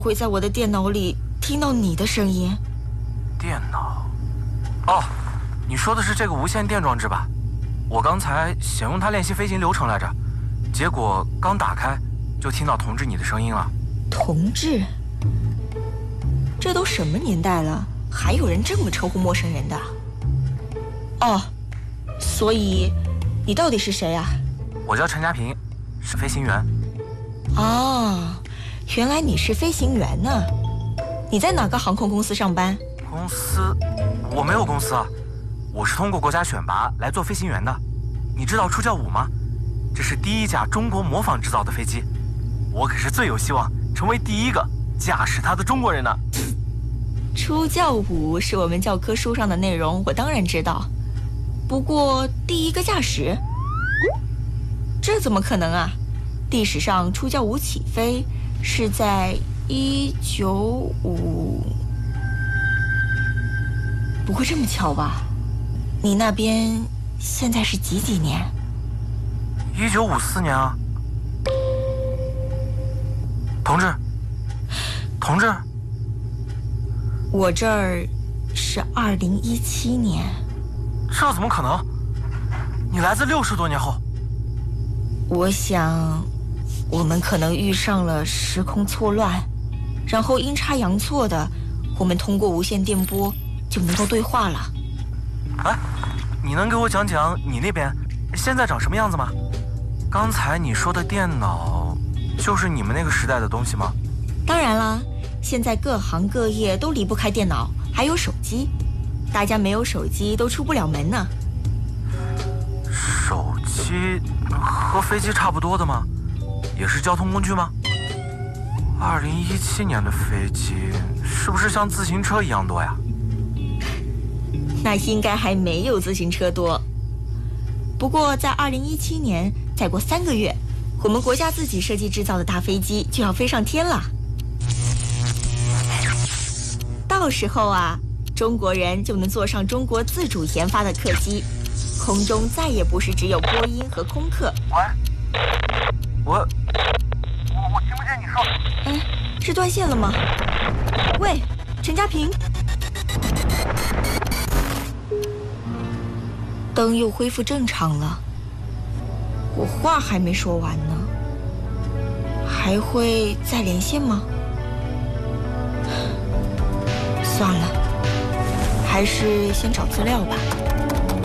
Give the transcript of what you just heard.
会在我的电脑里听到你的声音。 电脑？哦，你说的是这个无线电装置吧？我刚才想用它练习飞行流程来着，结果刚打开就听到同志你的声音了。 同志？这都什么年代了，还有人这么称呼陌生人的？哦，所以你到底是谁啊？ 我叫陈家平，是飞行员。 哦，原来你是飞行员呢。你在哪个航空公司上班？ 公司？我没有公司啊，我是通过国家选拔来做飞行员的。你知道初教5吗？这是第一架中国模仿制造的飞机，我可是最有希望成为第一个驾驶它的中国人呢。 初教5是我们教科书上的内容，我当然知道。不过第一个驾驶，这怎么可能啊？历史上初教5起飞是在195，不会这么巧吧？你那边现在是几年 ？1954年啊。同志， 我这儿是2017年。 这怎么可能？你来自60多年后。 我想我们可能遇上了时空错乱，然后阴差阳错的，我们通过无线电波就能够对话了。 哎，你能给我讲讲你那边现在长什么样子吗？刚才你说的电脑就是你们那个时代的东西吗？ 当然啦，现在各行各业都离不开电脑，还有手机，大家没有手机都出不了门呢。 手机和飞机差不多的吗？也是交通工具吗？2017年的飞机是不是像自行车一样多呀？ 那应该还没有自行车多。不过在2017年，再过3个月，我们国家自己设计制造的大飞机就要飞上天了。到时候啊，中国人就能坐上中国自主研发的客机，空中再也不是只有波音和空客。 喂，我听不见你说。 哎，是断线了吗？喂，陈家平。灯又恢复正常了，我话还没说完呢。还会再连线吗？算了，还是先找资料吧。